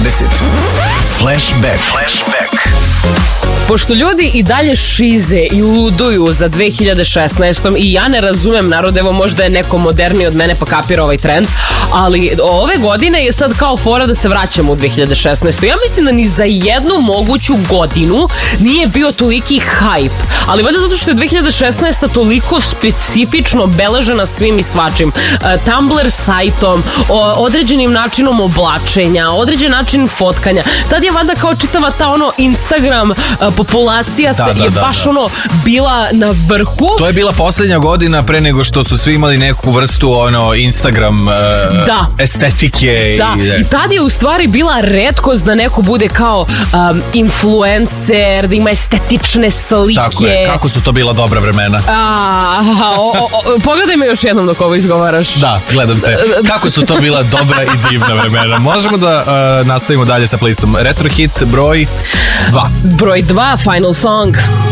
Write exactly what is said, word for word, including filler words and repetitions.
dvadeset. Flashback. Flashback. Pošto ljudi i dalje šize i luduju za dve hiljade šesnaestom i ja ne razumem, narod, evo možda je neko moderniji od mene pa kapira ovaj trend, ali ove godine je sad kao fora da se vraćamo u dve hiljade šesnaestu. Ja mislim da ni za jednu moguću godinu nije bio toliki hype, ali valjda zato što je dve hiljade šesnaesta toliko specifično beležena svim i svačim. Uh, Tumblr sajtom, o, određenim načinom oblačenja, određen način fotkanja. Tad je valjda kao čitava ta ono Instagram uh, populacija da, se, da, je da, baš da. ono bila na vrhu. To je bila poslednja godina pre nego što su svi imali neku vrstu ono Instagram uh, da. estetike. Da. I, I tad je u stvari bila retkost da neko bude kao um, influencer, da ima estetične slike. Tako je, kako su to bila dobra vremena. A, o, o, o, pogledaj me još jednom dok ovo izgovaraš. Da, gledam te. Kako su to bila dobra i divna vremena. Možemo da uh, nastavimo dalje sa playlistom. Retro hit broj dva. Broj dva, Final Song.